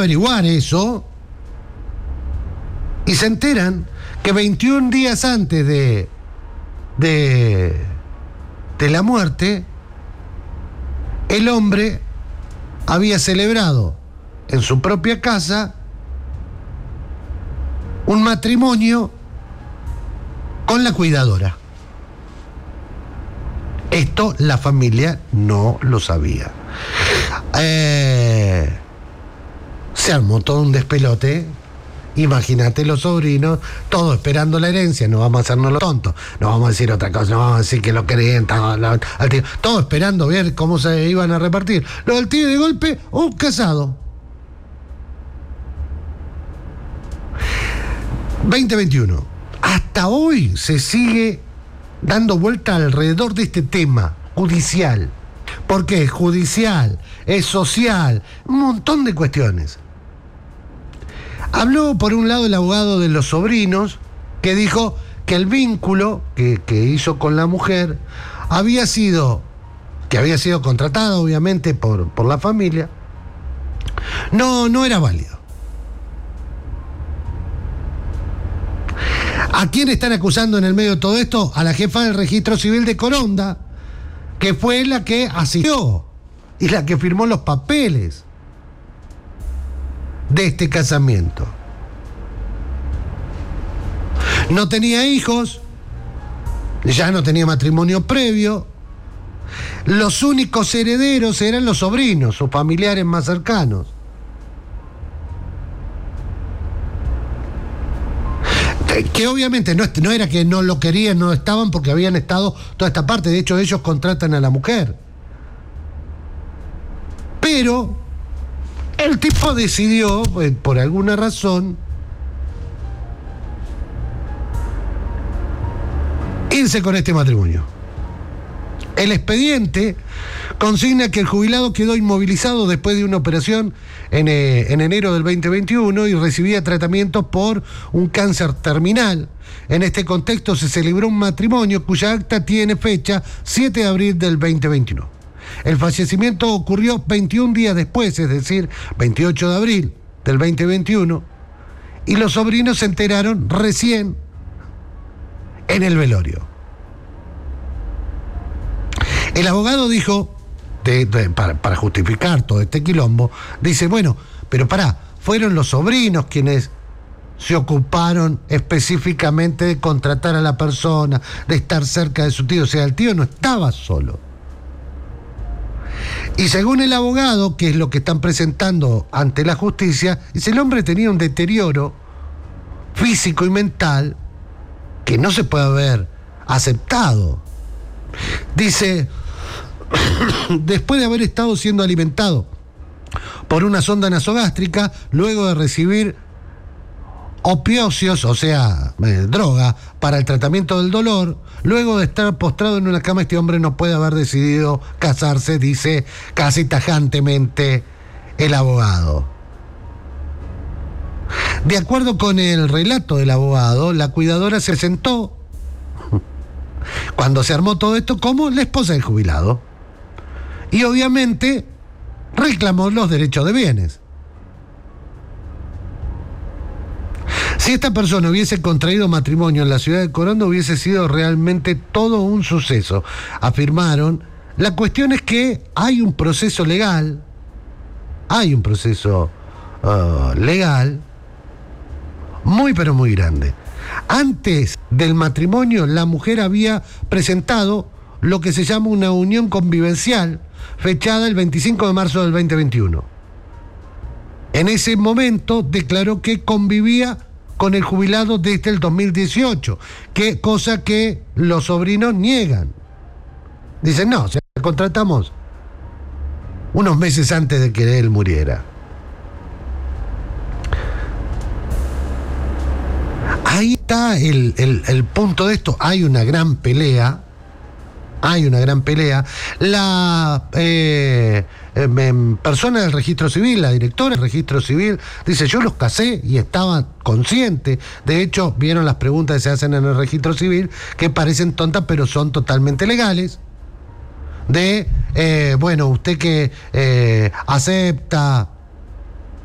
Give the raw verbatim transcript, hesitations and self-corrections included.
averiguar eso y se enteran que veintiún días antes de, de, de la muerte, el hombre había celebrado en su propia casa un matrimonio con la cuidadora. Esto la familia no lo sabía. Eh, se armó todo un despelote. Imagínate los sobrinos, todos esperando la herencia. No vamos a hacernos los tontos, no vamos a decir otra cosa, no vamos a decir que lo querían al tío. Todos esperando ver cómo se iban a repartir. Lo del tío, de golpe, un casado. veinte veintiuno. Hasta hoy se sigue dando vuelta alrededor de este tema judicial. Porque es judicial, es social, un montón de cuestiones. Habló por un lado el abogado de los sobrinos, que dijo que el vínculo que, que hizo con la mujer había sido, que había sido contratado obviamente por, por la familia, no, no era válido. ¿A quién están acusando en el medio de todo esto? A la jefa del registro civil de Coronda, que fue la que asistió y la que firmó los papeles de este casamiento. No tenía hijos, ya no tenía matrimonio previo. Los únicos herederos eran los sobrinos, sus familiares más cercanos. Que obviamente no, no era que no lo querían, no estaban, porque habían estado toda esta parte. De hecho, ellos contratan a la mujer. Pero el tipo decidió, pues, por alguna razón, irse con este matrimonio. El expediente consigna que el jubilado quedó inmovilizado después de una operación en, eh, en enero del veinte veintiuno y recibía tratamiento por un cáncer terminal. En este contexto se celebró un matrimonio cuya acta tiene fecha siete de abril del veinte veintiuno. El fallecimiento ocurrió veintiún días después, es decir, veintiocho de abril del veinte veintiuno, y los sobrinos se enteraron recién en el velorio. El abogado dijo, de, de, para, para justificar todo este quilombo, dice, bueno, pero pará, fueron los sobrinos quienes se ocuparon específicamente de contratar a la persona, de estar cerca de su tío, o sea, el tío no estaba solo. Y según el abogado, que es lo que están presentando ante la justicia, dice, el hombre tenía un deterioro físico y mental que no se puede haber aceptado. Dice, después de haber estado siendo alimentado por una sonda nasogástrica, luego de recibir opiáceos, o sea, eh, droga, para el tratamiento del dolor, luego de estar postrado en una cama, este hombre no puede haber decidido casarse, dice casi tajantemente el abogado. De acuerdo con el relato del abogado, la cuidadora se sentó cuando se armó todo esto como la esposa del jubilado y obviamente reclamó los derechos de bienes. Si esta persona hubiese contraído matrimonio en la ciudad de Coronda, hubiese sido realmente todo un suceso, afirmaron. La cuestión es que hay un proceso legal, hay un proceso uh, legal muy pero muy grande. Antes del matrimonio, la mujer había presentado lo que se llama una unión convivencial, fechada el veinticinco de marzo del veinte veintiuno. En ese momento declaró que convivía con el jubilado desde el dos mil dieciocho, que, cosa que los sobrinos niegan. Dicen, no, o sea, contratamos unos meses antes de que él muriera. Ahí está el, el, el punto de esto. Hay una gran pelea. Hay una gran pelea. La eh, eh, persona del registro civil, la directora del registro civil, dice, yo los casé y estaba consciente. De hecho, vieron las preguntas que se hacen en el registro civil, que parecen tontas, pero son totalmente legales. De, eh, bueno, usted que eh, acepta